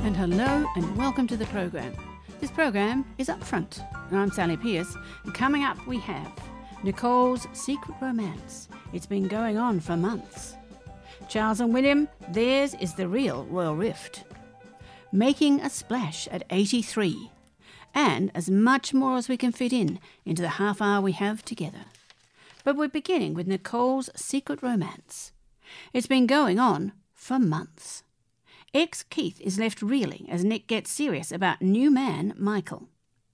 And hello and welcome to the program. This program is Upfront, and I'm Sally Pierce, and coming up we have Nicole's secret romance. It's been going on for months. Charles and William, theirs is the real royal rift. Making a splash at 83, and as much more as we can fit into the half hour we have together. But we're beginning with Nicole's secret romance. It's been going on for months. Ex-Keith is left reeling as Nick gets serious about new man Michael.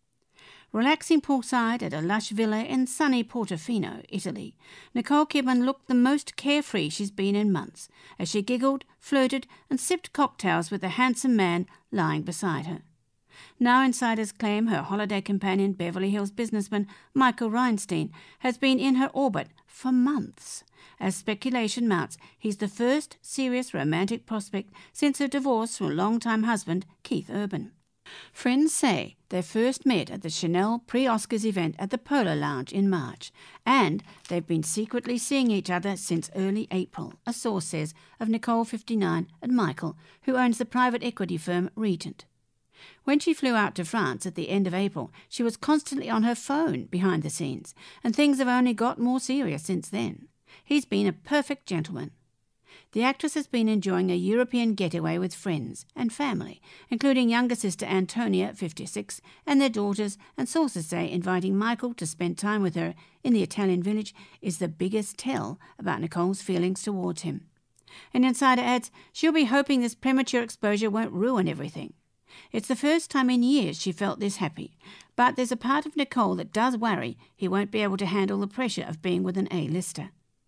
Relaxing poolside at a lush villa in sunny Portofino, Italy, Nicole Kidman looked the most carefree she's been in months as she giggled, flirted and sipped cocktails with the handsome man lying beside her. Now insiders claim her holiday companion, Beverly Hills businessman Michael Reinstein, has been in her orbit for months. As speculation mounts, he's the first serious romantic prospect since her divorce from longtime husband Keith Urban. Friends say they first met at the Chanel pre-Oscars event at the Polo Lounge in March, and they've been secretly seeing each other since early April, a source says of Nicole, 59, and Michael, who owns the private equity firm Regent. When she flew out to France at the end of April, she was constantly on her phone behind the scenes, and things have only got more serious since then. He's been a perfect gentleman. The actress has been enjoying a European getaway with friends and family, including younger sister Antonia, 56, and their daughters, and sources say inviting Michael to spend time with her in the Italian village is the biggest tell about Nicole's feelings towards him. An insider adds she'll be hoping this premature exposure won't ruin everything. It's the first time in years she felt this happy, but there's a part of Nicole that does worry he won't be able to handle the pressure of being with an A-lister.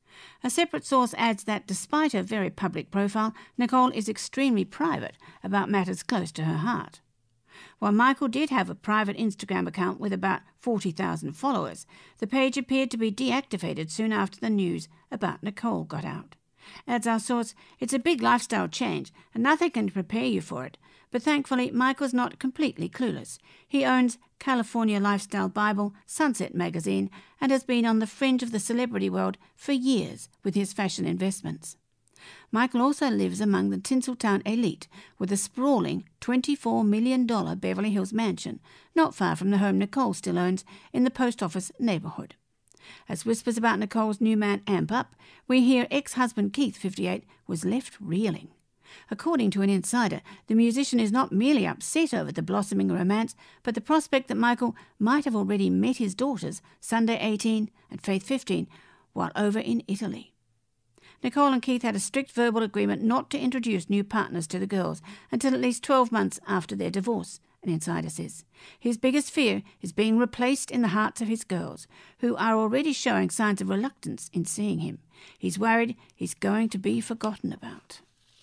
A separate source adds that despite her very public profile, Nicole is extremely private about matters close to her heart. While Michael did have a private Instagram account with about 40,000 followers, the page appeared to be deactivated soon after the news about Nicole got out. Adds our source, it's a big lifestyle change and nothing can prepare you for it, but thankfully Michael's not completely clueless. He owns California Lifestyle Bible, Sunset Magazine, and has been on the fringe of the celebrity world for years with his fashion investments. Michael also lives among the Tinseltown elite with a sprawling $24 million Beverly Hills mansion, not far from the home Nicole still owns in the post office neighborhood. As whispers about Nicole's new man amp up, we hear ex-husband Keith, 58, was left reeling. According to an insider, the musician is not merely upset over the blossoming romance, but the prospect that Michael might have already met his daughters, Sunday 18 and Faith 15, while over in Italy. Nicole and Keith had a strict verbal agreement not to introduce new partners to the girls until at least 12 months after their divorce, an insider says. His biggest fear is being replaced in the hearts of his girls, who are already showing signs of reluctance in seeing him. He's worried he's going to be forgotten about.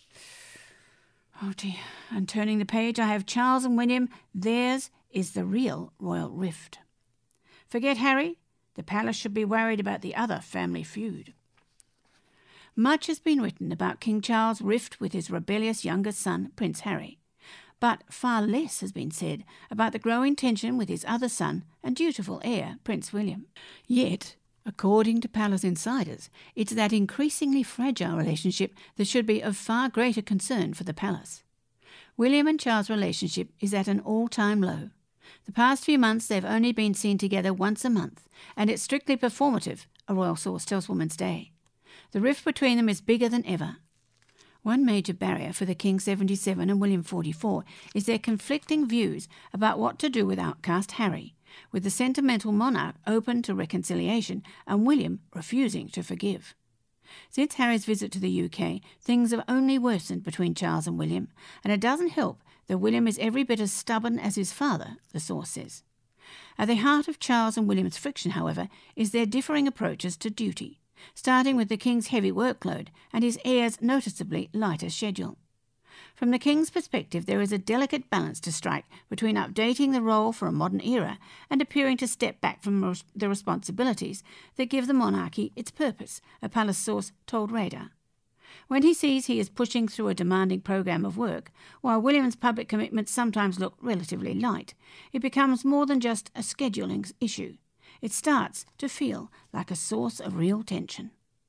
Oh dear, and turning the page, I have Charles and William. Theirs is the real royal rift. Forget Harry? The palace should be worried about the other family feud. Much has been written about King Charles' rift with his rebellious younger son, Prince Harry. But far less has been said about the growing tension with his other son and dutiful heir, Prince William. Yet, according to palace insiders, it's that increasingly fragile relationship that should be of far greater concern for the palace. William and Charles' relationship is at an all-time low. The past few months they've only been seen together once a month, and it's strictly performative, a royal source tells Woman's Day. The rift between them is bigger than ever. One major barrier for the King 77 and William 44 is their conflicting views about what to do with outcast Harry, with the sentimental monarch open to reconciliation and William refusing to forgive. Since Harry's visit to the UK, things have only worsened between Charles and William, and it doesn't help that William is every bit as stubborn as his father, the source says. At the heart of Charles and William's friction, however, is their differing approaches to duty, starting with the King's heavy workload and his heir's noticeably lighter schedule. From the King's perspective, there is a delicate balance to strike between updating the role for a modern era and appearing to step back from the responsibilities that give the monarchy its purpose, a palace source told Radar. When he sees he is pushing through a demanding program of work, while William's public commitments sometimes look relatively light, it becomes more than just a scheduling issue. It starts to feel like a source of real tension.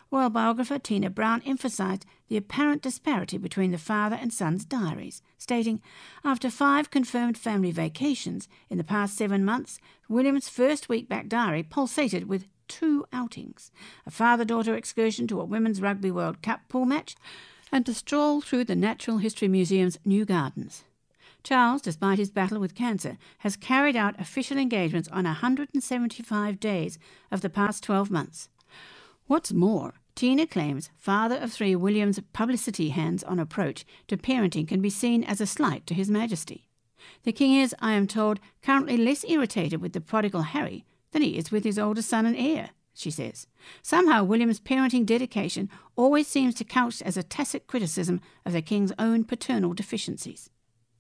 Royal biographer Tina Brown emphasised the apparent disparity between the father and son's diaries, stating, "After 5 confirmed family vacations in the past 7 months, William's first week back diary pulsated with 2 outings, a father-daughter excursion to a Women's Rugby World Cup pool match, and a stroll through the Natural History Museum's new gardens." Charles, despite his battle with cancer, has carried out official engagements on 175 days of the past 12 months. What's more, Tina claims father of 3 William's publicity hands-on approach to parenting can be seen as a slight to His Majesty. The King is, I am told, currently less irritated with the prodigal Harry than he is with his older son and heir, she says. Somehow William's parenting dedication always seems to couch as a tacit criticism of the King's own paternal deficiencies.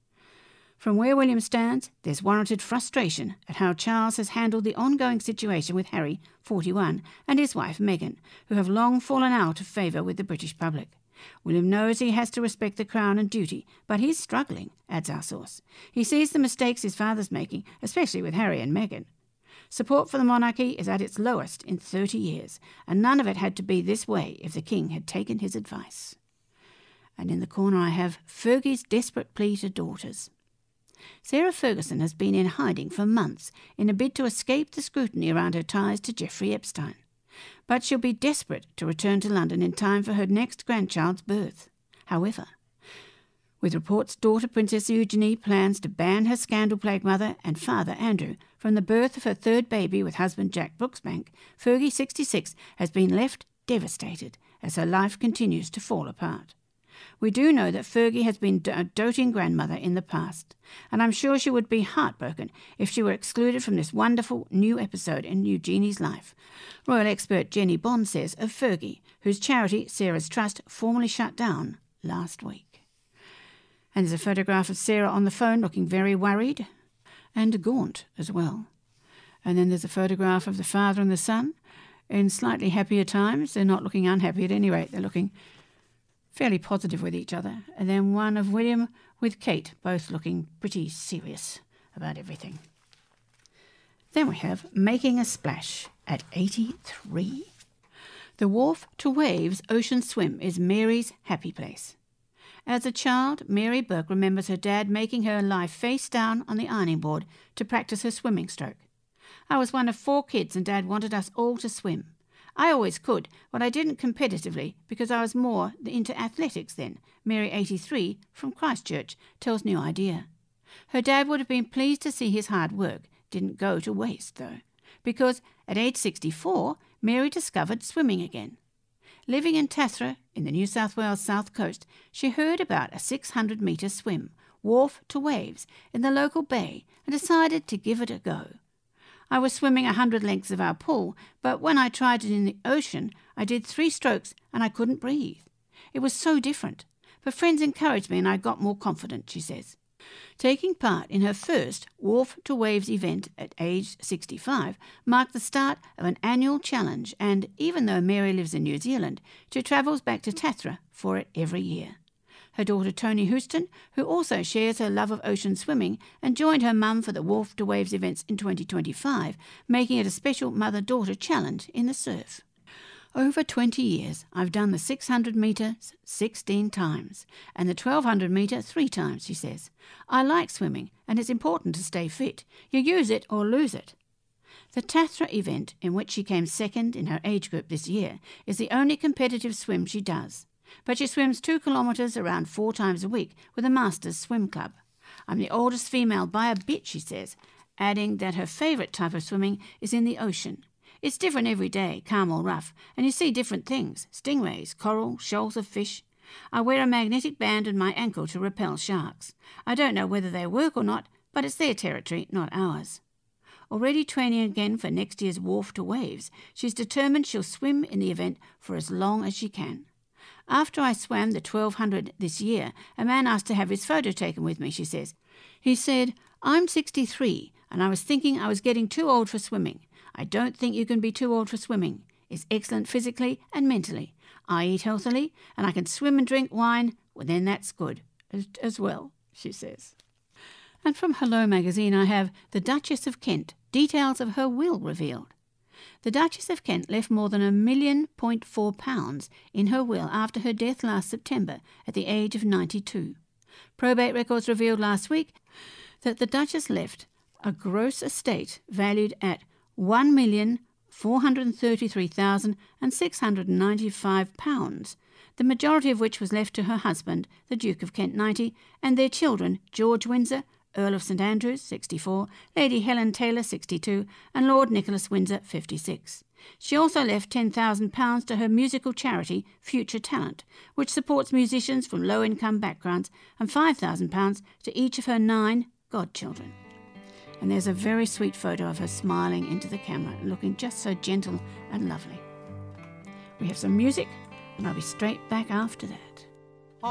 From where William stands, there's warranted frustration at how Charles has handled the ongoing situation with Harry, 41, and his wife Meghan, who have long fallen out of favour with the British public. William knows he has to respect the crown and duty, but he's struggling, adds our source. He sees the mistakes his father's making, especially with Harry and Meghan. Support for the monarchy is at its lowest in 30 years, and none of it had to be this way if the King had taken his advice. And in the corner I have Fergie's desperate plea to daughters. Sarah Ferguson has been in hiding for months in a bid to escape the scrutiny around her ties to Jeffrey Epstein. But she'll be desperate to return to London in time for her next grandchild's birth. However, with reports daughter Princess Eugenie plans to ban her scandal-plagued mother and father Andrew from the birth of her 3rd baby with husband Jack Brooksbank, Fergie, 66, has been left devastated as her life continues to fall apart. We do know that Fergie has been a doting grandmother in the past, and I'm sure she would be heartbroken if she were excluded from this wonderful new episode in Eugenie's life. Royal expert Jenny Bond says of Fergie, whose charity, Sarah's Trust, formally shut down last week. And there's a photograph of Sarah on the phone looking very worried and gaunt as well. And then there's a photograph of the father and the son in slightly happier times. They're not looking unhappy at any rate. They're looking fairly positive with each other. And then one of William with Kate, both looking pretty serious about everything. Then we have Making a Splash at 83. The Wharf to Waves Ocean Swim is Mary's happy place. As a child, Mary Burke remembers her dad making her lie face down on the ironing board to practice her swimming stroke. I was one of 4 kids and Dad wanted us all to swim. I always could, but I didn't competitively because I was more into athletics then, Mary 83 from Christchurch tells New Idea. Her dad would have been pleased to see his hard work didn't go to waste though, because at age 64, Mary discovered swimming again. Living in Tathra in the New South Wales south coast, she heard about a 600-metre swim, wharf to waves, in the local bay and decided to give it a go. I was swimming 100 lengths of our pool, but when I tried it in the ocean, I did 3 strokes and I couldn't breathe. It was so different. But friends encouraged me and I got more confident, she says. Taking part in her first Wharf to Waves event at age 65 marked the start of an annual challenge, and even though Mary lives in New Zealand, she travels back to Tathra for it every year. Her daughter Toni Houston, who also shares her love of ocean swimming and joined her mum for the Wharf to Waves events in 2025, making it a special mother-daughter challenge in the surf. Over 20 years, I've done the 600 metres 16 times and the 1200 metre 3 times, she says. I like swimming and it's important to stay fit. You use it or lose it. The Tathra event, in which she came second in her age group this year, is the only competitive swim she does. But she swims 2 kilometres around 4 times a week with a Masters Swim Club. I'm the oldest female by a bit, she says, adding that her favourite type of swimming is in the ocean. It's different every day, calm or rough, and you see different things, stingrays, coral, shoals of fish. I wear a magnetic band on my ankle to repel sharks. I don't know whether they work or not, but it's their territory, not ours. Already training again for next year's Wharf to Waves, she's determined she'll swim in the event for as long as she can. After I swam the 1200 this year, a man asked to have his photo taken with me, she says. He said, I'm 63 and I was thinking I was getting too old for swimming. I don't think you can be too old for swimming. It's excellent physically and mentally. I eat healthily and I can swim and drink wine. Well, then that's good as well, she says. And from Hello magazine I have The Duchess of Kent, details of her will revealed. The Duchess of Kent left more than £1.4 million in her will after her death last September at the age of 92. Probate records revealed last week that the Duchess left a gross estate valued at £1,433,695, the majority of which was left to her husband, the Duke of Kent 90, and their children, George Windsor, Earl of St Andrews 64, Lady Helen Taylor 62, and Lord Nicholas Windsor 56. She also left £10,000 to her musical charity Future Talent, which supports musicians from low-income backgrounds, and £5,000 to each of her 9 godchildren. And there's a very sweet photo of her smiling into the camera, looking just so gentle and lovely. We have some music, and I'll be straight back after that.